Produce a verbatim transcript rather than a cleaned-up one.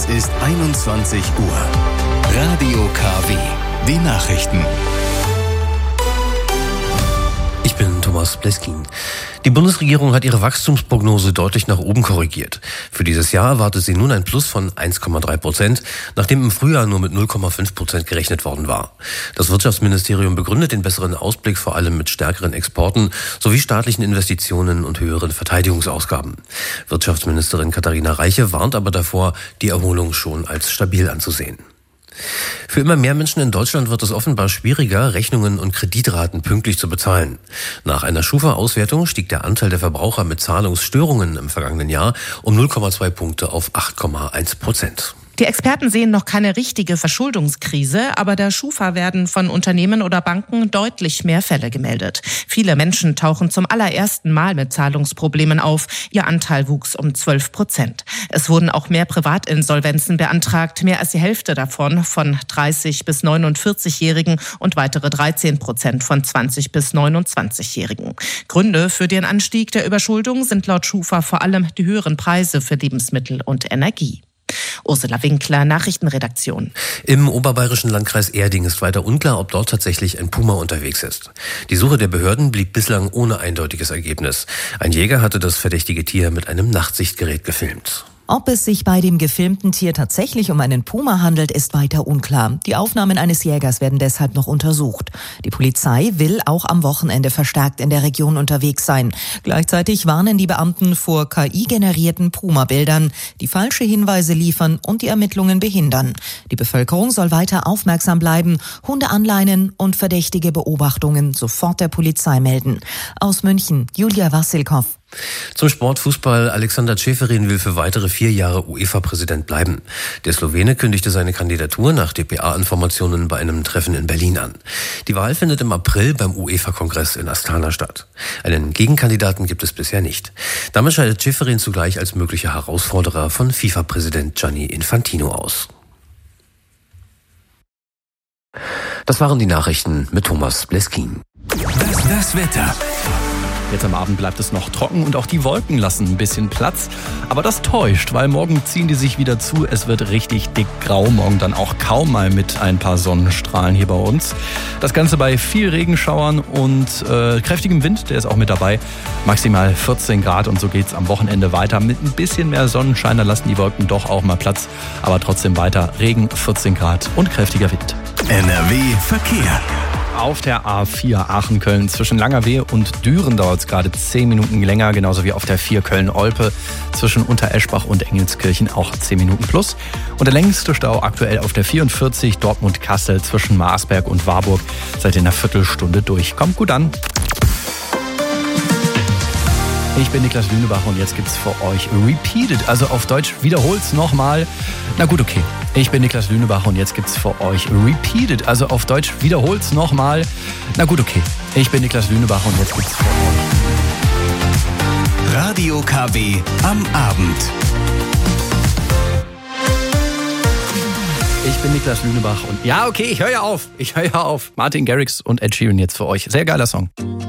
Es ist einundzwanzig Uhr. Radio K W. Die Nachrichten. Ich bin Thomas Bleskin. Die Bundesregierung hat ihre Wachstumsprognose deutlich nach oben korrigiert. Für dieses Jahr erwartet sie nun ein Plus von eins Komma drei Prozent, nachdem im Frühjahr nur mit null Komma fünf Prozent gerechnet worden war. Das Wirtschaftsministerium begründet den besseren Ausblick vor allem mit stärkeren Exporten sowie staatlichen Investitionen und höheren Verteidigungsausgaben. Wirtschaftsministerin Katharina Reiche warnt aber davor, die Erholung schon als stabil anzusehen. Für immer mehr Menschen in Deutschland wird es offenbar schwieriger, Rechnungen und Kreditraten pünktlich zu bezahlen. Nach einer Schufa-Auswertung stieg der Anteil der Verbraucher mit Zahlungsstörungen im vergangenen Jahr um null Komma zwei Punkte auf acht Komma eins Prozent. Die Experten sehen noch keine richtige Verschuldungskrise, aber der Schufa werden von Unternehmen oder Banken deutlich mehr Fälle gemeldet. Viele Menschen tauchen zum allerersten Mal mit Zahlungsproblemen auf. Ihr Anteil wuchs um zwölf Prozent. Es wurden auch mehr Privatinsolvenzen beantragt, mehr als die Hälfte davon von dreißig- bis neunundvierzig-Jährigen und weitere dreizehn Prozent von zwanzig- bis neunundzwanzig-Jährigen. Gründe für den Anstieg der Überschuldung sind laut Schufa vor allem die höheren Preise für Lebensmittel und Energie. Ursula Winkler, Nachrichtenredaktion. Im oberbayerischen Landkreis Erding ist weiter unklar, ob dort tatsächlich ein Puma unterwegs ist. Die Suche der Behörden blieb bislang ohne eindeutiges Ergebnis. Ein Jäger hatte das verdächtige Tier mit einem Nachtsichtgerät gefilmt. Ob es sich bei dem gefilmten Tier tatsächlich um einen Puma handelt, ist weiter unklar. Die Aufnahmen eines Jägers werden deshalb noch untersucht. Die Polizei will auch am Wochenende verstärkt in der Region unterwegs sein. Gleichzeitig warnen die Beamten vor K I-generierten Puma-Bildern, die falsche Hinweise liefern und die Ermittlungen behindern. Die Bevölkerung soll weiter aufmerksam bleiben, Hunde anleinen und verdächtige Beobachtungen sofort der Polizei melden. Aus München, Julia Wassilkow. Zum Sport Fußball. Alexander Čeferin will für weitere vier Jahre UEFA-Präsident bleiben. Der Slowene kündigte seine Kandidatur nach D P A-Informationen bei einem Treffen in Berlin an. Die Wahl findet im April beim UEFA-Kongress in Astana statt. Einen Gegenkandidaten gibt es bisher nicht. Damit scheidet Čeferin zugleich als möglicher Herausforderer von FIFA-Präsident Gianni Infantino aus. Das waren die Nachrichten mit Thomas Bleskin. Das, das Wetter. Jetzt am Abend bleibt es noch trocken und auch die Wolken lassen ein bisschen Platz. Aber das täuscht, weil morgen ziehen die sich wieder zu. Es wird richtig dick grau. Morgen dann auch kaum mal mit ein paar Sonnenstrahlen hier bei uns. Das Ganze bei viel Regenschauern und äh, kräftigem Wind, der ist auch mit dabei. Maximal vierzehn Grad und so geht's am Wochenende weiter. Mit ein bisschen mehr Sonnenschein, da lassen die Wolken doch auch mal Platz. Aber trotzdem weiter Regen, vierzehn Grad und kräftiger Wind. N R W Verkehr. Auf der A vier Aachen-Köln zwischen Langerwehe und Düren dauert es gerade zehn Minuten länger, genauso wie auf der vier Köln-Olpe zwischen Untereschbach und Engelskirchen auch zehn Minuten plus. Und der längste Stau aktuell auf der vierundvierzig Dortmund-Kassel zwischen Marsberg und Warburg seit einer Viertelstunde durch. Kommt gut an. Ich bin Niklas Lünebach und jetzt gibt's für euch Repeated, also auf Deutsch wiederholt's nochmal. Na gut, okay. Ich bin Niklas Lünebach und jetzt gibt's für euch Repeated, also auf Deutsch wiederholt's nochmal. Na gut, okay. Ich bin Niklas Lünebach und jetzt gibt's für euch Radio K W am Abend. Ich bin Niklas Lünebach und ja, okay, ich höre ja auf. Ich höre ja auf. Martin Garrix und Ed Sheeran jetzt für euch. Sehr geiler Song.